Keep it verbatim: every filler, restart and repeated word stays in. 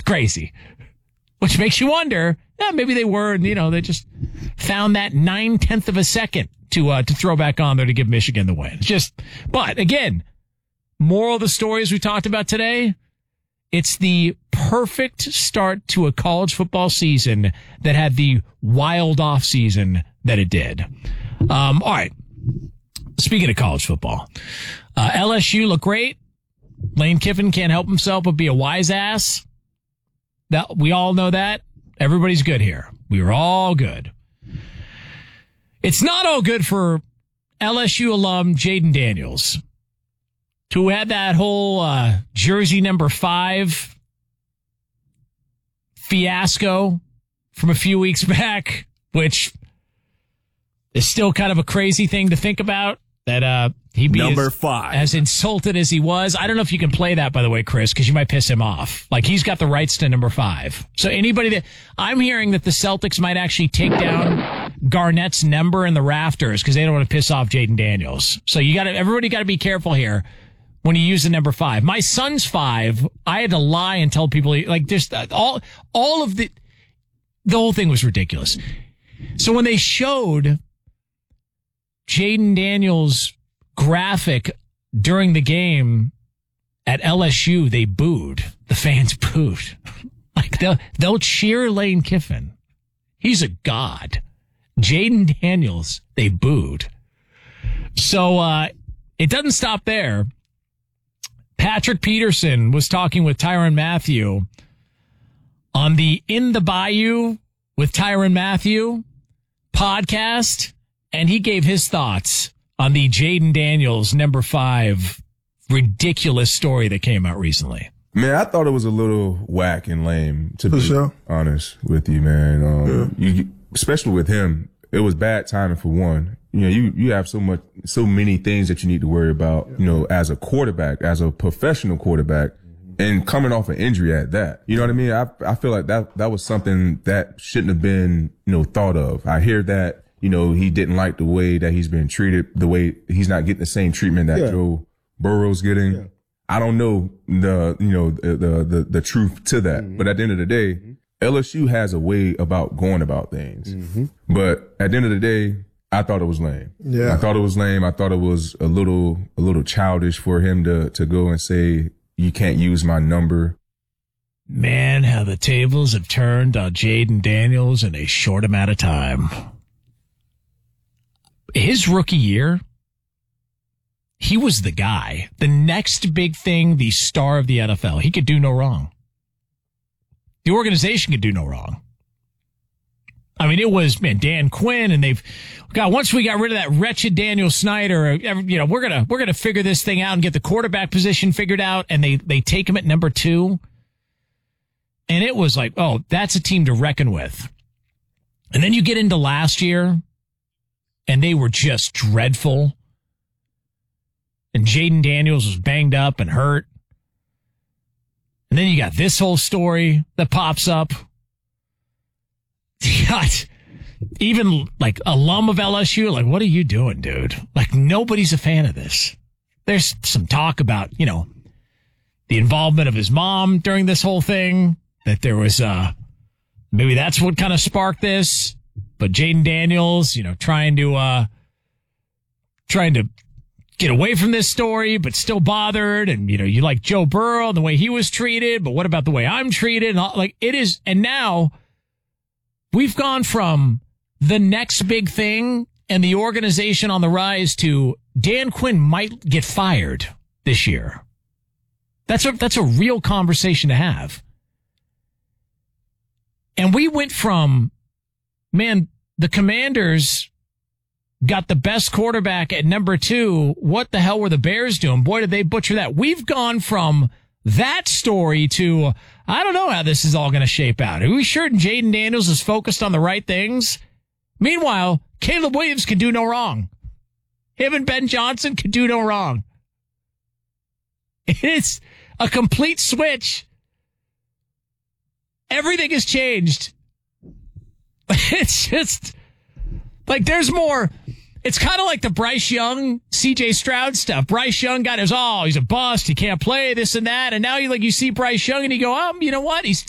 crazy. Which makes you wonder, eh, maybe they were, you know, they just found that nine-tenth of a second to uh, to throw back on there to give Michigan the win. It's just, but again, moral of the story as we talked about today, it's the perfect start to a college football season that had the wild off season that it did. Um, all right. Speaking of college football, uh, L S U look great. Lane Kiffin can't help himself but be a wise ass. That we all know that. Everybody's good here. We are all good. It's not all good for L S U alum Jaden Daniels, who had that whole uh, jersey number five fiasco from a few weeks back, which is still kind of a crazy thing to think about. That uh, he'd be number as, five. as insulted as he was. I don't know if you can play that, by the way, Chris, because you might piss him off. Like, he's got the rights to number five. So anybody that I'm hearing that the Celtics might actually take down Garnett's number in the rafters because they don't want to piss off Jaden Daniels. So you got to everybody got to be careful here when you use the number five. My son's five. I had to lie and tell people like just all all of the the whole thing was ridiculous. So when they showed Jaden Daniels' graphic during the game at L S U, they booed. The fans booed. Like they'll, they'll cheer Lane Kiffin. He's a god. Jaden Daniels, they booed. So uh, it doesn't stop there. Patrick Peterson was talking with Tyrann Mathieu on the In the Bayou with Tyrann Mathieu podcast. And he gave his thoughts on the Jaden Daniels number five ridiculous story that came out recently. Man, I thought it was a little whack and lame, to For be sure. honest with you, man. Um, Yeah. you, especially with him, it was bad timing for one. You know, you, you have so much, so many things that you need to worry about, you know, as a quarterback, as a professional quarterback, and coming off an injury at that. You know what I mean? I, I feel like that, that was something that shouldn't have been, you know, thought of. I hear that. You know, he didn't like the way that he's been treated, the way he's not getting the same treatment that Yeah. Joe Burrow's getting. Yeah. I don't know the, you know, the, the, the, the truth to that. Mm-hmm. But at the end of the day, mm-hmm. L S U has a way about going about things. Mm-hmm. But at the end of the day, I thought it was lame. Yeah. I thought it was lame. I thought it was a little, a little childish for him to, to go and say, you can't use my number. Man, how the tables have turned on Jaden Daniels in a short amount of time. His rookie year, he was the guy. The next big thing, the star of the N F L. He could do no wrong. The organization could do no wrong. I mean, it was, man, Dan Quinn, and they've, God, once we got rid of that wretched Daniel Snyder, you know, we're going to, we're going to figure this thing out and get the quarterback position figured out. And they, they take him at number two. And it was like, oh, that's a team to reckon with. And then you get into last year, and they were just dreadful. And Jaden Daniels was banged up and hurt. And then you got this whole story that pops up. You got even like alum of L S U, like, what are you doing, dude? Like, nobody's a fan of this. There's some talk about, you know, the involvement of his mom during this whole thing, that there was, uh, maybe that's what kind of sparked this. But Jaden Daniels, you know, trying to, uh, trying to get away from this story, but still bothered. And, you know, you like Joe Burrow and the way he was treated, but what about the way I'm treated? And all, like, it is. And now we've gone from the next big thing and the organization on the rise to Dan Quinn might get fired this year. That's a, that's a real conversation to have. And we went from, man, the Commanders got the best quarterback at number two. What the hell were the Bears doing? Boy, did they butcher that. We've gone from that story to, I don't know how this is all going to shape out. Are we sure Jaden Daniels is focused on the right things? Meanwhile, Caleb Williams can do no wrong. Him and Ben Johnson can do no wrong. It's a complete switch. Everything has changed. It's just like there's more. It's kind of like the Bryce Young, C J Stroud stuff. Bryce Young got his, oh, he's a bust. He can't play this and that. And now you like you see Bryce Young and you go, um, you know what? He's